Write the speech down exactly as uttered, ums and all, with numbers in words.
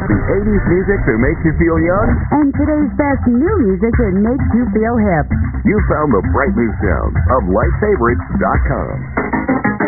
The eighties music that makes you feel young? And today's best new music that makes you feel hip. You found the bright new sound of light favorites dot com.